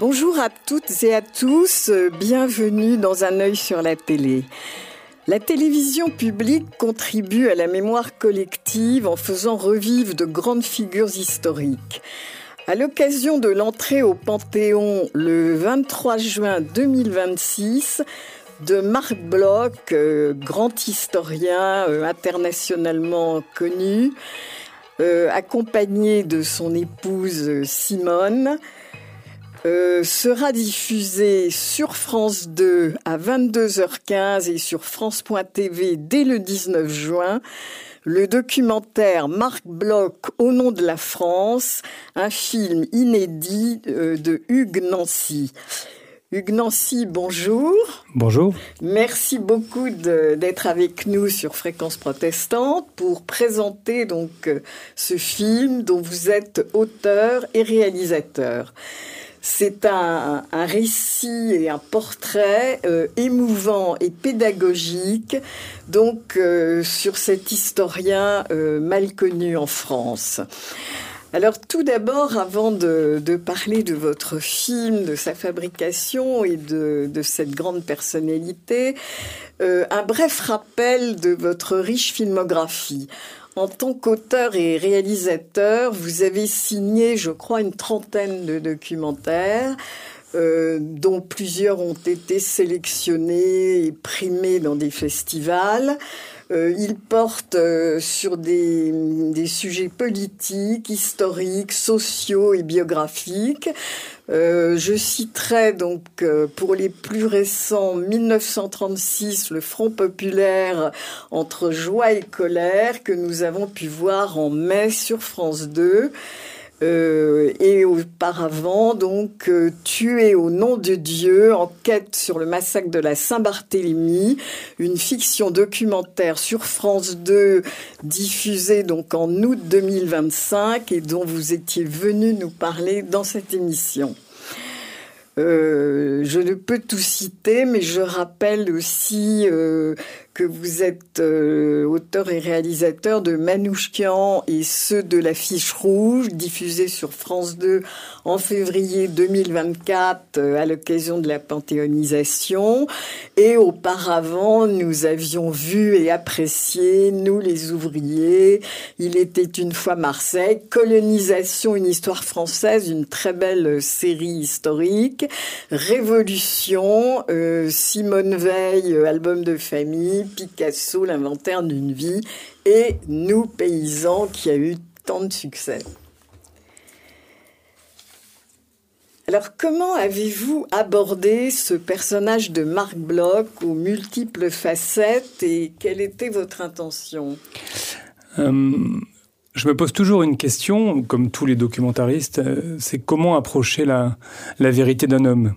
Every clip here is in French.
Bonjour à toutes et à tous, bienvenue dans Un œil sur la télé. La télévision publique contribue à la mémoire collective en faisant revivre de grandes figures historiques. À l'occasion de l'entrée au Panthéon le 23 juin 2026 de Marc Bloch, grand historien internationalement connu, accompagné de son épouse Simone, sera diffusé sur France 2 à 22h15 et sur France.tv dès le 19 juin, le documentaire Marc Bloch au nom de la France, un film inédit de Hugues Nancy. Hugues Nancy, bonjour. Bonjour. Merci beaucoup d'être avec nous sur Fréquence Protestante pour présenter donc ce film dont vous êtes auteur et réalisateur. C'est un récit et un portrait émouvant et pédagogique donc sur cet historien mal connu en France. Alors tout d'abord, avant de parler de votre film, de sa fabrication et de cette grande personnalité, un bref rappel de votre riche filmographie. En tant qu'auteur et réalisateur, vous avez signé, je crois, une trentaine de documentaires, dont plusieurs ont été sélectionnés et primés dans des festivals. Ils portent sur des sujets politiques, historiques, sociaux et biographiques. Je citerai donc pour les plus récents 1936, le Front populaire entre joie et colère que nous avons pu voir en mai sur France 2. Et auparavant, donc, Tuer au nom de Dieu, enquête sur le massacre de la Saint-Barthélemy, une fiction documentaire sur France 2, diffusée donc en août 2025 et dont vous étiez venu nous parler dans cette émission. Je ne peux tout citer, mais je rappelle aussi que vous êtes auteur et réalisateur de Manouchian et ceux de l'Affiche rouge, diffusés sur France 2 en février 2024 à l'occasion de la panthéonisation. Et auparavant, nous avions vu et apprécié, nous les ouvriers, Il était une fois Marseille, Colonisation, une histoire française, une très belle série historique, Révolution, Simone Veil, album de famille, Picasso, l'inventaire d'une vie, et Nous, paysans, qui a eu tant de succès. Alors, comment avez-vous abordé ce personnage de Marc Bloch aux multiples facettes et quelle était votre intention ? Je me pose toujours une question, comme tous les documentaristes, c'est comment approcher la vérité d'un homme.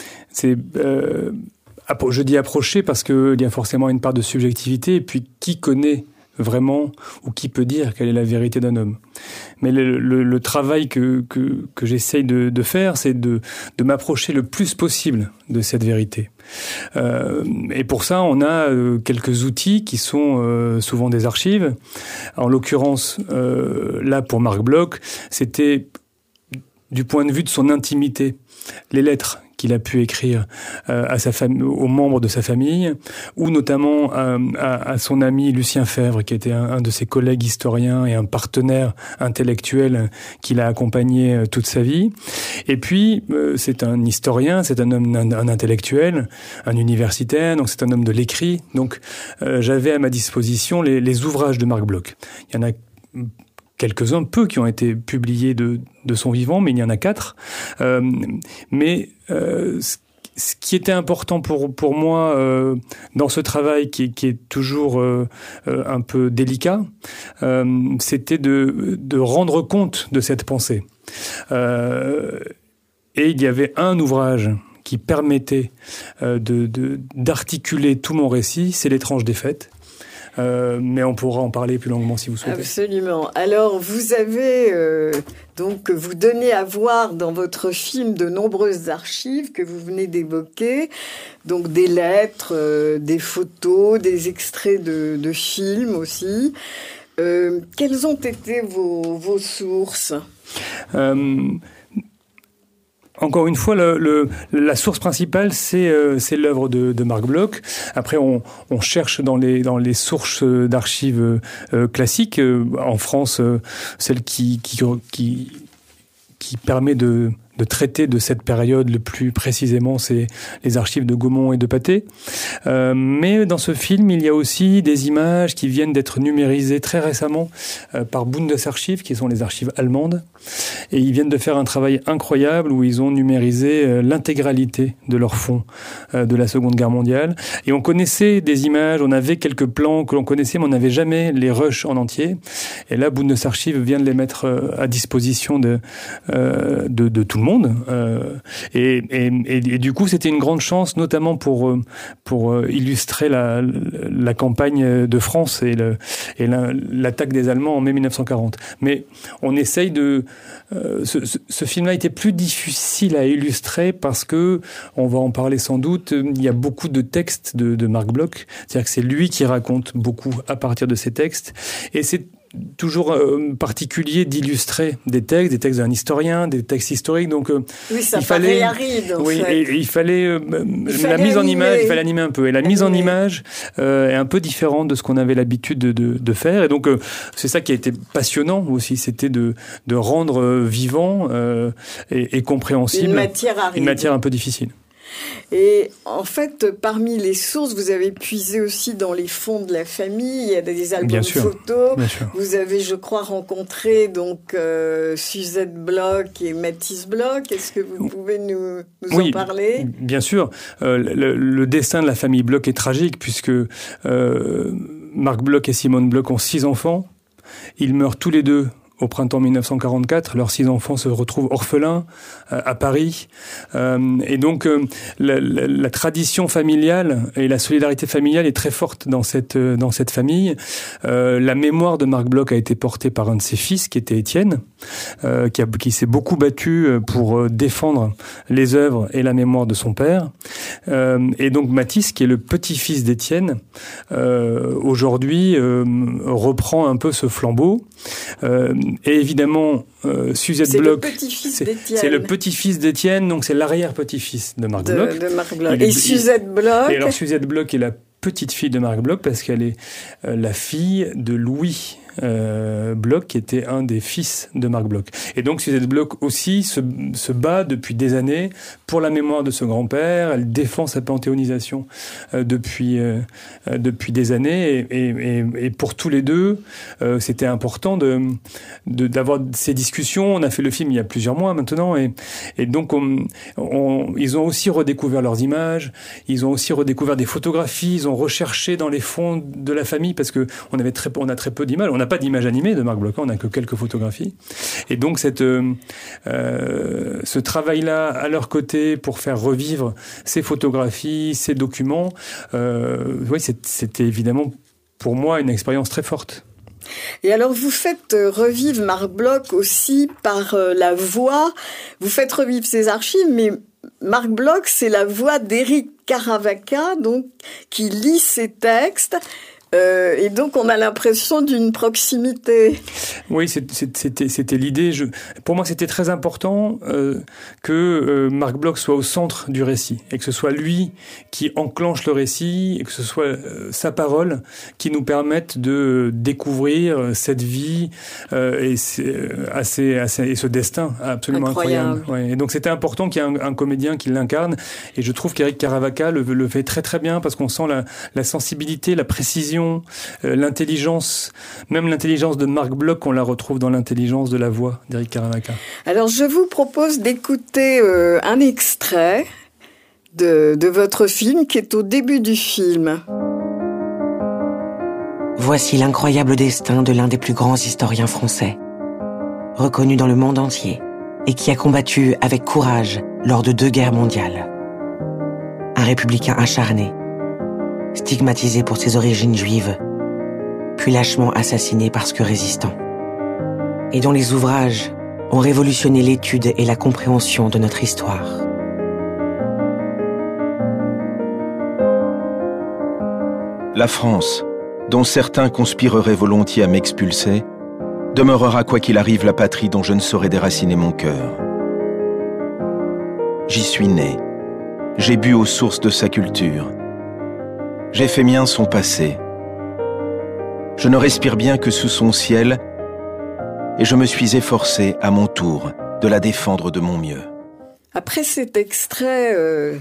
Je dis approcher parce qu'il y a forcément une part de subjectivité, et puis qui connaît vraiment, ou qui peut dire quelle est la vérité d'un homme. Mais le travail que j'essaye de faire, c'est de m'approcher le plus possible de cette vérité. Et pour ça, on a quelques outils qui sont souvent des archives. En l'occurrence, là pour Marc Bloch, c'était du point de vue de son intimité, les lettres qu'il a pu écrire à sa famille, aux membres de sa famille, ou notamment à son ami Lucien Febvre, qui était un de ses collègues historiens et un partenaire intellectuel qu'il a accompagné toute sa vie. Et puis, c'est un historien, c'est un homme, un intellectuel, un universitaire, donc c'est un homme de l'écrit. Donc, j'avais à ma disposition les ouvrages de Marc Bloch. Il y en a quelques-uns, peu qui ont été publiés de son vivant, mais il y en a 4. Ce qui était important pour moi dans ce travail qui est toujours un peu délicat, c'était de rendre compte de cette pensée. Et il y avait un ouvrage qui permettait d'articuler tout mon récit, c'est L'étrange défaite. Mais on pourra en parler plus longuement si vous souhaitez. Absolument. Alors, vous avez donc vous donnez à voir dans votre film de nombreuses archives que vous venez d'évoquer, donc des lettres, des photos, des extraits de films aussi. Quelles ont été vos sources ? encore une fois, la source principale, c'est l'œuvre de Marc Bloch. Après, on cherche dans les sources d'archives classiques. En France, celle qui permet de traiter de cette période le plus précisément, c'est les archives de Gaumont et de Pathé. Mais dans ce film, il y a aussi des images qui viennent d'être numérisées très récemment par Bundesarchiv, qui sont les archives allemandes. Et ils viennent de faire un travail incroyable où ils ont numérisé l'intégralité de leur fonds de la Seconde Guerre mondiale. Et on connaissait des images, on avait quelques plans que l'on connaissait, mais on n'avait jamais les rushs en entier. Et là, Bundesarchiv vient de les mettre à disposition de tout le monde. Et du coup, c'était une grande chance, notamment pour illustrer la campagne de France et l'attaque des Allemands en mai 1940. Mais on essaye ce film-là était plus difficile à illustrer parce que, on va en parler sans doute, il y a beaucoup de textes de Marc Bloch. C'est-à-dire que c'est lui qui raconte beaucoup à partir de ces textes. Et c'est toujours particulier d'illustrer des textes d'un historien, des textes historiques. Donc, oui, ça paraît aride. Il fallait la mise en image, il fallait animer un peu. Et la mise en image est un peu différente de ce qu'on avait l'habitude de faire. Et donc, c'est ça qui a été passionnant aussi, c'était de rendre vivant et compréhensible une matière aride, une matière un peu difficile. Et en fait, parmi les sources, vous avez puisé aussi dans les fonds de la famille. Il y a des albums photos. Vous avez, je crois, rencontré donc Suzette Bloch et Mathis Bloch. Est-ce que vous pouvez nous en parler ? Bien sûr. Le destin de la famille Bloch est tragique puisque Marc Bloch et Simone Bloch ont 6 enfants. Ils meurent tous les deux au printemps 1944, leurs 6 enfants se retrouvent orphelins à Paris. Et donc, la tradition familiale et la solidarité familiale est très forte dans cette famille. La mémoire de Marc Bloch a été portée par un de ses fils, qui était Étienne, qui s'est beaucoup battu pour défendre les œuvres et la mémoire de son père. Et donc, Mathis, qui est le petit-fils d'Étienne, aujourd'hui reprend un peu ce flambeau. Et évidemment, Suzette Bloch, c'est le petit-fils d'Étienne, donc c'est l'arrière-petit-fils de Marc Bloch. Et Suzette Bloch. Et alors Suzette Bloch est la petite-fille de Marc Bloch parce qu'elle est la fille de Louis Bloch, qui était un des fils de Marc Bloch. Et donc Suzette Bloch aussi se bat depuis des années pour la mémoire de ce grand-père. Elle défend sa panthéonisation depuis des années. Et pour tous les deux, c'était important d'avoir ces discussions. On a fait le film il y a plusieurs mois maintenant. Et donc ils ont aussi redécouvert leurs images. Ils ont aussi redécouvert des photographies. Ils ont recherché dans les fonds de la famille parce que on a très peu d'images. On n'a pas d'image animée de Marc Bloch, on n'a que quelques photographies. Et donc ce travail-là à leur côté pour faire revivre ces photographies, ces documents, c'était évidemment pour moi une expérience très forte. Et alors, vous faites revivre Marc Bloch aussi par la voix. Vous faites revivre ses archives, mais Marc Bloch, c'est la voix d'Éric Caravaca, donc, qui lit ses textes. Et donc, on a l'impression d'une proximité. Oui, c'était l'idée. Pour moi, c'était très important que Marc Bloch soit au centre du récit et que ce soit lui qui enclenche le récit et que ce soit sa parole qui nous permette de découvrir cette vie et ce destin absolument incroyable. Ouais. Et donc, c'était important qu'il y ait un comédien qui l'incarne. Et je trouve qu'Éric Caravaca le fait très très bien parce qu'on sent la sensibilité, la précision, l'intelligence, même l'intelligence de Marc Bloch, on la retrouve dans l'intelligence de la voix d'Éric Caravaca. Alors, je vous propose d'écouter un extrait de votre film qui est au début du film. Voici l'incroyable destin de l'un des plus grands historiens français, reconnu dans le monde entier et qui a combattu avec courage lors de 2 guerres mondiales. Un républicain acharné, stigmatisé pour ses origines juives, puis lâchement assassiné parce que résistant, et dont les ouvrages ont révolutionné l'étude et la compréhension de notre histoire. La France, dont certains conspireraient volontiers à m'expulser, demeurera quoi qu'il arrive la patrie dont je ne saurais déraciner mon cœur. J'y suis né. J'ai bu aux sources de sa culture. J'ai fait mien son passé. Je ne respire bien que sous son ciel et je me suis efforcé, à mon tour, de la défendre de mon mieux. Après cet extrait,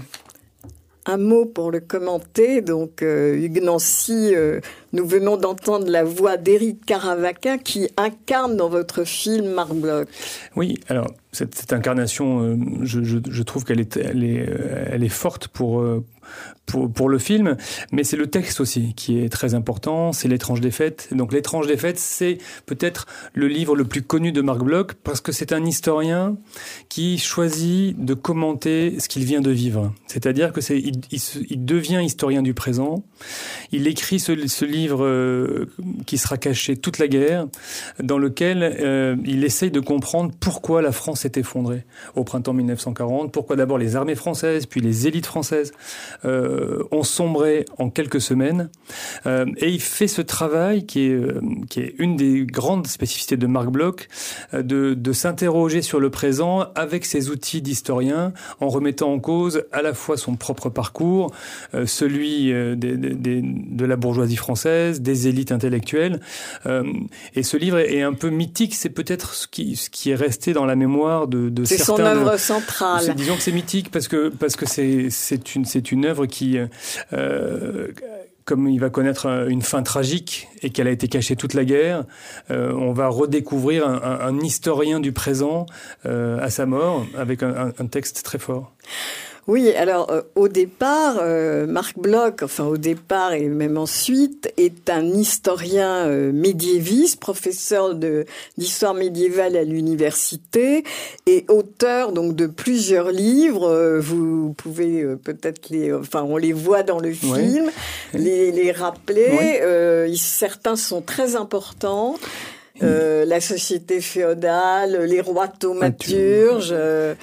un mot pour le commenter. Donc, Hugues Nancy, nous venons d'entendre la voix d'Éric Caravaca qui incarne dans votre film Marc Bloch. Oui, alors cette incarnation, je trouve qu'elle est forte pour le film, mais c'est le texte aussi qui est très important, c'est L'étrange défaite. Donc L'étrange défaite, c'est peut-être le livre le plus connu de Marc Bloch parce que c'est un historien qui choisit de commenter ce qu'il vient de vivre. C'est-à-dire que il devient historien du présent. Il écrit ce livre qui sera caché toute la guerre, dans lequel il essaye de comprendre pourquoi la France s'est effondrée au printemps 1940, pourquoi d'abord les armées françaises, puis les élites françaises ont sombré en quelques semaines. Et il fait ce travail qui est une des grandes spécificités de Marc Bloch, de s'interroger sur le présent avec ses outils d'historien, en remettant en cause à la fois son propre parcours, celui de la bourgeoisie française, des élites intellectuelles. Et ce livre est un peu mythique, c'est peut-être ce qui est resté dans la mémoire de c'est certains. C'est son œuvre centrale. Disons que c'est mythique parce que c'est une œuvre qui, comme il va connaître une fin tragique et qu'elle a été cachée toute la guerre, on va redécouvrir un historien du présent à sa mort avec un texte très fort. Oui, alors au départ, Marc Bloch, enfin au départ et même ensuite, est un historien médiéviste, professeur d'histoire médiévale à l'université et auteur donc de plusieurs livres. Vous pouvez peut-être on les voit dans le film, les rappeler. Oui. Certains sont très importants. La société féodale, les rois thaumaturges,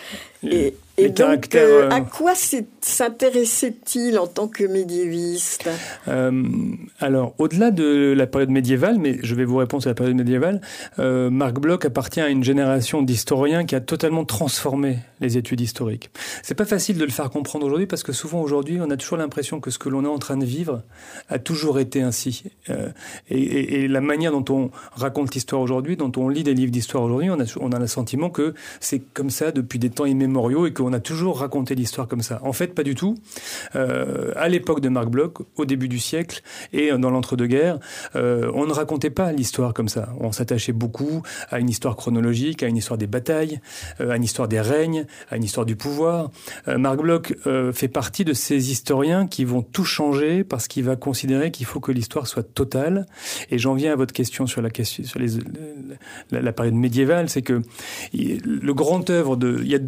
et donc, à quoi s'intéressait-il en tant que médiéviste ? Alors, au-delà de la période médiévale, mais je vais vous répondre sur la période médiévale, Marc Bloch appartient à une génération d'historiens qui a totalement transformé les études historiques. C'est pas facile de le faire comprendre aujourd'hui parce que souvent aujourd'hui, on a toujours l'impression que ce que l'on est en train de vivre a toujours été ainsi. Et la manière dont on raconte l'histoire aujourd'hui, dont on lit des livres d'histoire aujourd'hui, on a le sentiment que c'est comme ça depuis des temps immémoriaux et qu'on a toujours raconté l'histoire comme ça. En fait, pas du tout. À l'époque de Marc Bloch, au début du siècle et dans l'entre-deux-guerres, on ne racontait pas l'histoire comme ça. On s'attachait beaucoup à une histoire chronologique, à une histoire des batailles, à une histoire des règnes, à une histoire du pouvoir. Marc Bloch fait partie de ces historiens qui vont tout changer parce qu'il va considérer qu'il faut que l'histoire soit totale. Et j'en viens à votre question sur la période médiévale, c'est que le grand œuvre il y a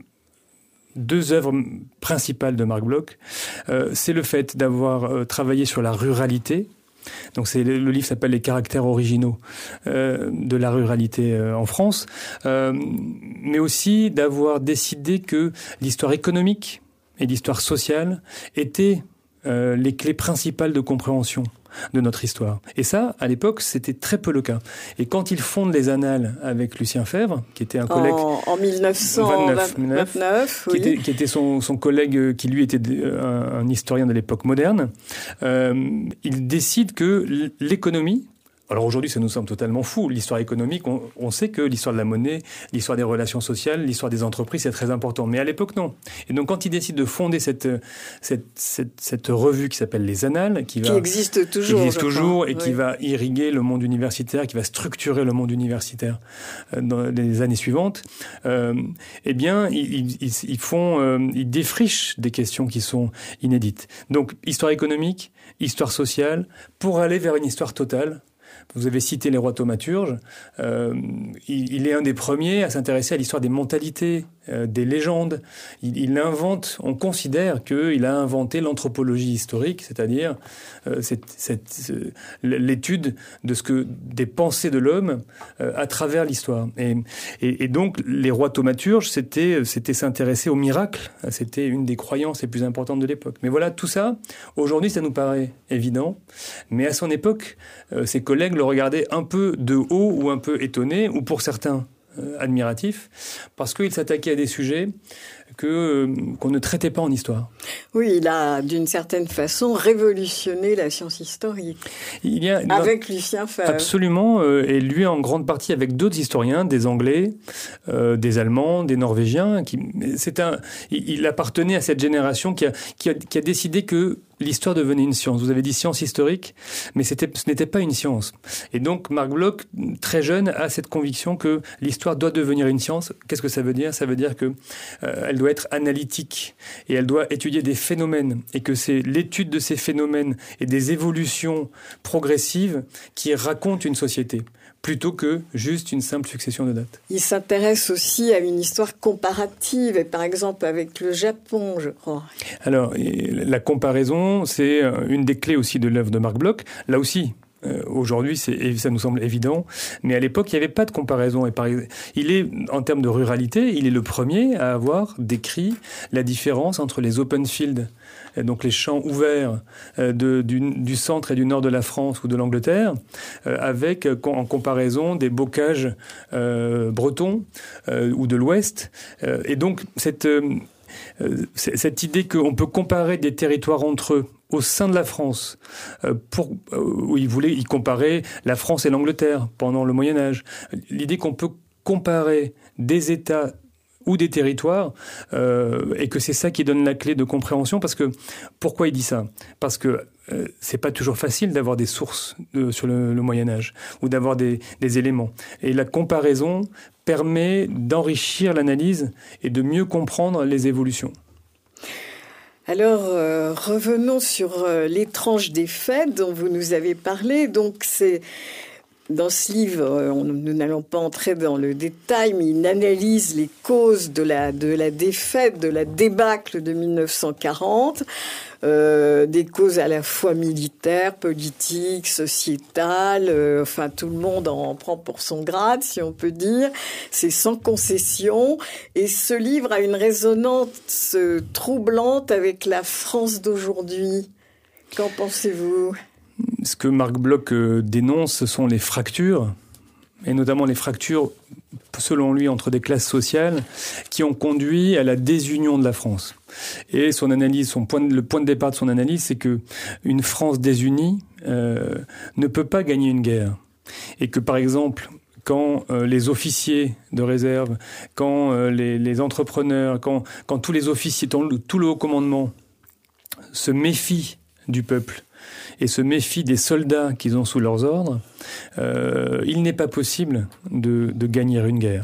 deux œuvres principales de Marc Bloch. C'est le fait d'avoir travaillé sur la ruralité. Donc le livre s'appelle Les caractères originaux de la ruralité en France, mais aussi d'avoir décidé que l'histoire économique et l'histoire sociale étaient les clés principales de compréhension de notre histoire. Et ça, à l'époque, c'était très peu le cas. Et quand il fonde les Annales avec Lucien Febvre, qui était un collègue... En 1929, oui. Qui était son collègue, qui lui était un historien de l'époque moderne, il décide que l'économie... Alors aujourd'hui, ça nous semble totalement fou. L'histoire économique, on sait que l'histoire de la monnaie, l'histoire des relations sociales, l'histoire des entreprises, c'est très important. Mais à l'époque, non. Et donc, quand il décide de fonder cette revue qui s'appelle Les Annales, qui existe toujours, et qui va irriguer le monde universitaire, qui va structurer le monde universitaire dans les années suivantes, eh bien, ils défrichent des questions qui sont inédites. Donc, histoire économique, histoire sociale, pour aller vers une histoire totale. Vous avez cité les rois thaumaturges. Il est un des premiers à s'intéresser à l'histoire des mentalités, des légendes. Il invente, on considère qu'il a inventé l'anthropologie historique, c'est-à-dire l'étude des pensées de l'homme à travers l'histoire. Et donc, les rois thaumaturges, c'était s'intéresser au miracle. C'était une des croyances les plus importantes de l'époque. Mais voilà, tout ça, aujourd'hui, ça nous paraît évident. Mais à son époque, ses collègues le regardaient un peu de haut ou un peu étonné, ou pour certains admiratif, parce qu'il s'attaquait à des sujets qu'on ne traitait pas en histoire. Oui, il a d'une certaine façon révolutionné la science historique. Avec Lucien Febvre. Absolument, et lui en grande partie avec d'autres historiens, des Anglais, des Allemands, des Norvégiens. Il appartenait à cette génération qui a décidé que l'histoire devenait une science. Vous avez dit science historique, mais ce n'était pas une science. Et donc Marc Bloch, très jeune, a cette conviction que l'histoire doit devenir une science. Qu'est-ce que ça veut dire ? Ça veut dire que elle doit être analytique et elle doit étudier des phénomènes, et que c'est l'étude de ces phénomènes et des évolutions progressives qui racontent une société, plutôt que juste une simple succession de dates. Il s'intéresse aussi à une histoire comparative, et par exemple avec le Japon, je crois. Alors, la comparaison, c'est une des clés aussi de l'œuvre de Marc Bloch. Là aussi, aujourd'hui, ça nous semble évident, mais à l'époque, il n'y avait pas de comparaison. Et il est, en termes de ruralité, il est le premier à avoir décrit la différence entre les open fields, donc les champs ouverts du centre et du nord de la France ou de l'Angleterre, avec en comparaison des bocages bretons ou de l'Ouest. Et donc cette idée qu'on peut comparer des territoires entre eux au sein de la France, où il voulait y comparer la France et l'Angleterre pendant le Moyen-Âge. L'idée qu'on peut comparer des États ou des territoires, et que c'est ça qui donne la clé de compréhension. Parce que, pourquoi il dit ça ? Parce que c'est pas toujours facile d'avoir des sources sur le Moyen-Âge, ou d'avoir des éléments. Et la comparaison permet d'enrichir l'analyse et de mieux comprendre les évolutions. Alors, revenons sur l'étrange des faits dont vous nous avez parlé. Donc, c'est dans ce livre, nous n'allons pas entrer dans le détail, mais il analyse les causes de la défaite, de la débâcle de 1940, des causes à la fois militaires, politiques, sociétales, enfin tout le monde en prend pour son grade, si on peut dire. C'est sans concession, et ce livre a une résonance troublante avec la France d'aujourd'hui. Qu'en pensez-vous ? Ce que Marc Bloch dénonce, ce sont les fractures, et notamment les fractures, selon lui, entre des classes sociales, qui ont conduit à la désunion de la France. Et son analyse, le point de départ de son analyse, c'est que une France désunie ne peut pas gagner une guerre. Et que, par exemple, quand les officiers de réserve, quand les entrepreneurs, quand tous les officiers, tout le haut commandement se méfient du peuple, et se méfient des soldats qu'ils ont sous leurs ordres, il n'est pas possible de gagner une guerre.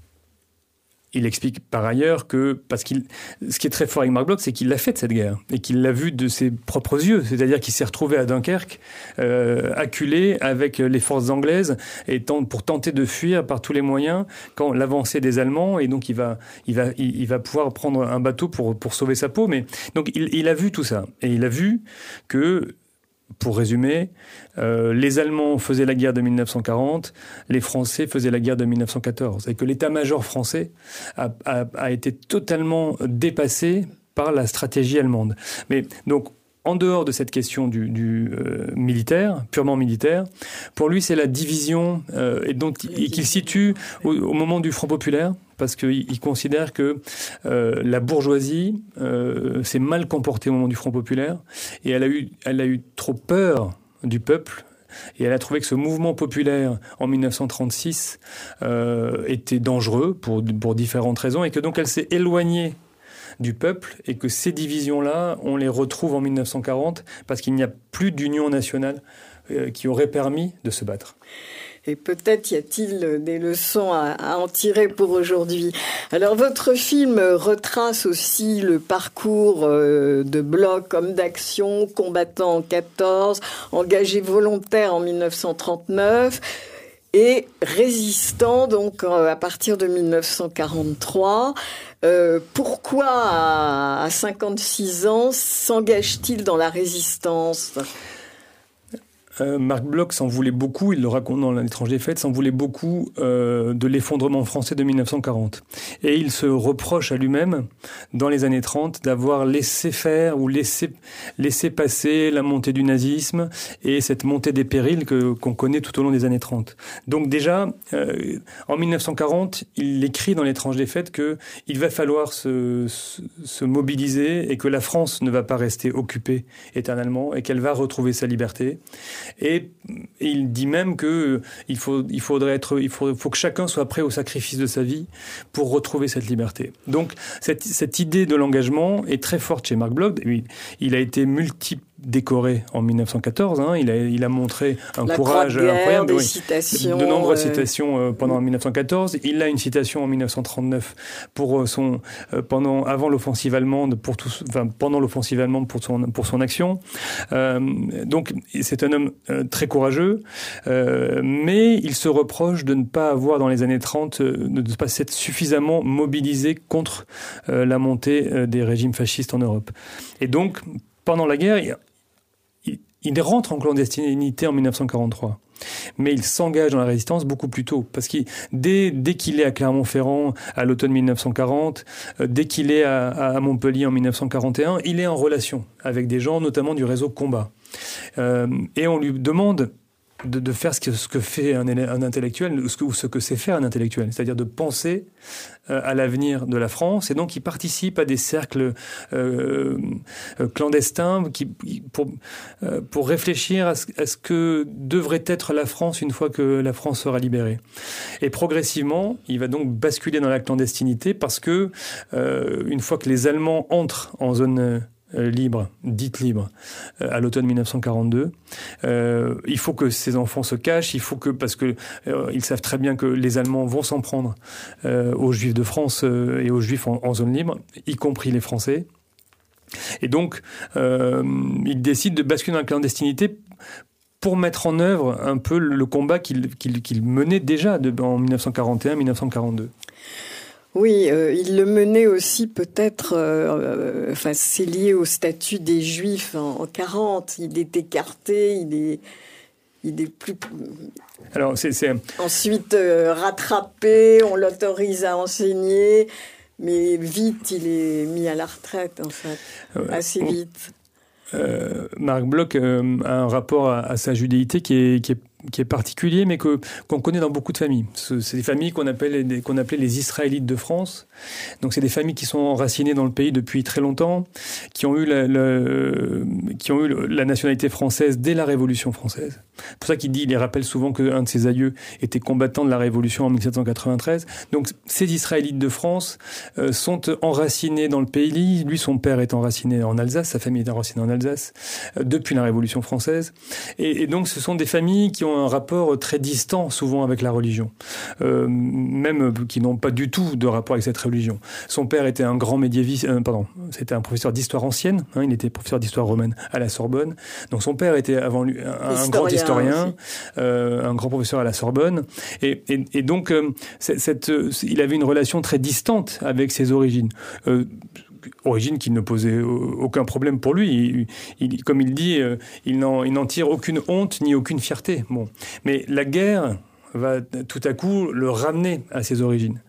Il explique par ailleurs que, ce qui est très fort avec Marc Bloch, c'est qu'il l'a fait de cette guerre, et qu'il l'a vue de ses propres yeux, c'est-à-dire qu'il s'est retrouvé à Dunkerque, acculé avec les forces anglaises, et pour tenter de fuir par tous les moyens quand l'avancée des Allemands, et donc il va pouvoir prendre un bateau pour sauver sa peau. Mais donc il a vu tout ça, et il a vu que, pour résumer, les Allemands faisaient la guerre de 1940, les Français faisaient la guerre de 1914. Et que l'état-major français a été totalement dépassé par la stratégie allemande. Mais donc, en dehors de cette question du militaire, purement militaire, pour lui, c'est la division qu'il situe au moment du Front populaire, parce qu'il considère que la bourgeoisie s'est mal comportée au moment du Front populaire, et elle a eu trop peur du peuple, et elle a trouvé que ce mouvement populaire en 1936 était dangereux pour différentes raisons, et que donc elle s'est éloignée du peuple, et que ces divisions-là, on les retrouve en 1940 parce qu'il n'y a plus d'union nationale qui aurait permis de se battre. Et peut-être y a-t-il des leçons à en tirer pour aujourd'hui. Alors, votre film retrace aussi le parcours de Bloch, homme d'action, combattant en 14, engagé volontaire en 1939 et résistant donc à partir de 1943. Pourquoi, à 56 ans, s'engage-t-il dans la résistance ? Marc Bloch s'en voulait beaucoup, il le raconte dans L'étrange défaite, s'en voulait beaucoup de l'effondrement français de 1940. Et il se reproche à lui-même, dans les années 30, d'avoir laissé faire ou laissé passer la montée du nazisme et cette montée des périls qu'on connaît tout au long des années 30. Donc déjà, en 1940, il écrit dans L'étrange défaite qu'il va falloir se mobiliser et que la France ne va pas rester occupée éternellement et qu'elle va retrouver sa liberté. Et il dit même que il faut que chacun soit prêt au sacrifice de sa vie pour retrouver cette liberté. Donc cette idée de l'engagement est très forte chez Marc Bloch. Il a été décoré en 1914. Il a montré un courage incroyable. Des citations, de nombreuses citations pendant 1914. Il a une citation en 1939 avant l'offensive allemande pendant l'offensive allemande pour son action. Donc c'est un homme très courageux, mais il se reproche de ne pas avoir dans les années 30 de ne pas s'être suffisamment mobilisé contre la montée des régimes fascistes en Europe. Et donc pendant la guerre, il rentre en clandestinité en 1943. Mais il s'engage dans la résistance beaucoup plus tôt. Parce que dès qu'il est à Clermont-Ferrand à l'automne 1940, dès qu'il est à Montpellier en 1941, il est en relation avec des gens, notamment du réseau Combat. Et on lui demande de faire ce que fait un intellectuel, ou ce que sait faire un intellectuel, c'est-à-dire de penser à l'avenir de la France. Et donc, il participe à des cercles clandestins pour réfléchir à ce que devrait être la France une fois que la France sera libérée. Et progressivement, il va donc basculer dans la clandestinité parce que une fois que les Allemands entrent en zone dite libre, à l'automne 1942. Il faut que ces enfants se cachent, parce que ils savent très bien que les Allemands vont s'en prendre aux Juifs de France et aux Juifs en zone libre, y compris les Français. Et donc, ils décident de basculer dans la clandestinité pour mettre en œuvre un peu le combat qu'ils menaient déjà en 1941-1942. Oui, il le menait aussi peut-être, c'est lié au statut des Juifs en 40. Il est écarté, il est plus... Alors, Ensuite, rattrapé, on l'autorise à enseigner, mais vite, il est mis à la retraite, en fait, assez vite. Marc Bloch a un rapport à sa judéité qui est particulier, mais qu'on connaît dans beaucoup de familles. C'est des familles qu'on appelait les Israélites de France. Donc c'est des familles qui sont enracinées dans le pays depuis très longtemps, qui ont eu la nationalité française dès la Révolution française. C'est pour ça il rappelle souvent qu'un de ses aïeux était combattant de la Révolution en 1793. Donc ces Israélites de France sont enracinés dans le pays. Lui, son père est enraciné en Alsace, sa famille est enracinée en Alsace depuis la Révolution française. Et donc ce sont des familles qui ont un rapport très distant souvent avec la religion, même qui n'ont pas du tout de rapport avec cette religion. Son père était un grand c'était un professeur d'histoire ancienne, il était professeur d'histoire romaine à la Sorbonne. Donc son père était avant lui un grand historien, un grand professeur à la Sorbonne, et donc il avait une relation très distante avec ses origines. Origine qui ne posait aucun problème pour lui. Comme il dit, il n'en tire aucune honte ni aucune fierté. Bon. Mais la guerre va tout à coup le ramener à ses origines.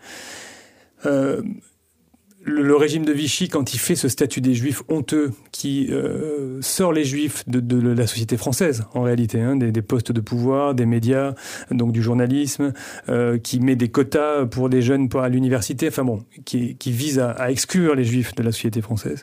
Le régime de Vichy, quand il fait ce statut des Juifs honteux, qui sort les Juifs de la société française, en réalité, des postes de pouvoir, des médias, donc du journalisme, qui met des quotas pour les jeunes à l'université, qui vise à exclure les Juifs de la société française.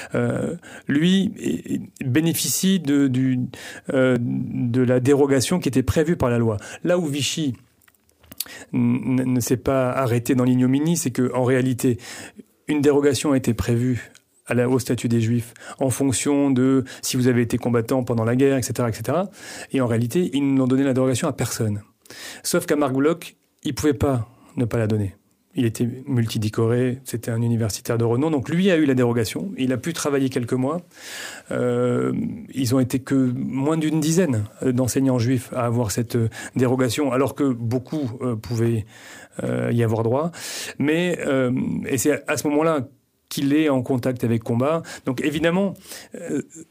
Lui bénéficie de la dérogation qui était prévue par la loi. Là où Vichy ne s'est pas arrêté dans l'ignominie, c'est qu'en réalité, une dérogation a été prévue au statut des Juifs en fonction de si vous avez été combattant pendant la guerre, etc., etc. Et en réalité, ils n'ont donné la dérogation à personne. Sauf qu'à Marc Bloch, il ne pouvait pas ne pas la donner. Il était multidécoré, c'était un universitaire de renom, donc lui a eu la dérogation. Il a pu travailler quelques mois. Ils ont été que moins d'une dizaine d'enseignants juifs à avoir cette dérogation, alors que beaucoup pouvaient y avoir droit. Et c'est à ce moment-là qu'il est en contact avec Combat. Donc évidemment,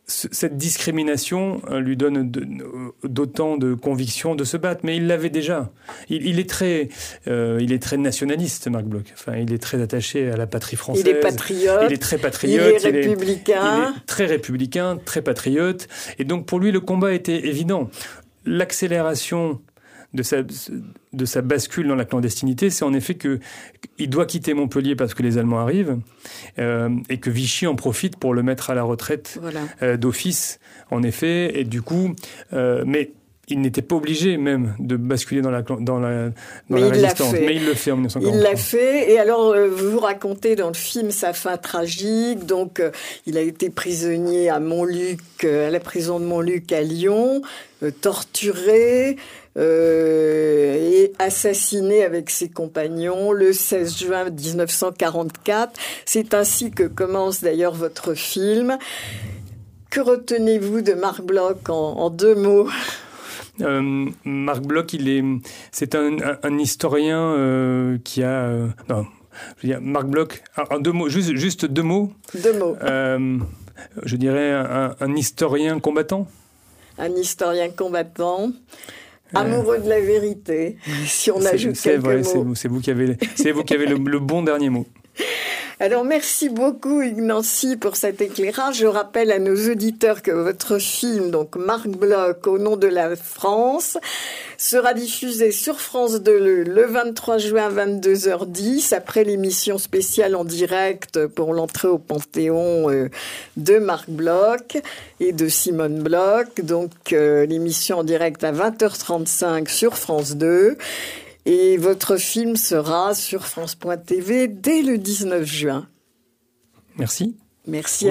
cette discrimination lui donne d'autant de conviction de se battre, mais il l'avait déjà. Il est très nationaliste, Marc Bloch. Enfin, il est très attaché à la patrie française. Il est patriote. Il est très patriote. Il est républicain. Il est très républicain, très patriote. Et donc, pour lui, le combat était évident. L'accélération de sa bascule dans la clandestinité, c'est en effet qu'il doit quitter Montpellier parce que les Allemands arrivent et que Vichy en profite pour le mettre à la retraite d'office, en effet. Et du coup, mais il n'était pas obligé même de basculer dans la résistance. Mais il le fait en 1943. Il l'a fait. Et alors, vous racontez dans le film sa fin tragique. Donc, il a été prisonnier à Montluc, à la prison de Montluc à Lyon, torturé et assassiné avec ses compagnons le 16 juin 1944. C'est ainsi que commence d'ailleurs votre film. Que retenez-vous de Marc Bloch en 2 mots ? Marc Bloch, c'est un historien qui a... non, je veux dire, Marc Bloch, en 2 mots, juste 2 mots. 2 mots. Je dirais un historien combattant. Un historien combattant, amoureux de la vérité, si on ajoute quelques mots. C'est vous qui avez le bon dernier mot. Alors, merci beaucoup, Ignacy, pour cet éclairage. Je rappelle à nos auditeurs que votre film, donc Marc Bloch, Au nom de la France, sera diffusé sur France 2 le 23 juin à 22h10, après l'émission spéciale en direct pour l'entrée au Panthéon de Marc Bloch et de Simone Bloch. Donc, l'émission en direct à 20h35 sur France 2. Et votre film sera sur France.tv dès le 19 juin. Merci. Merci.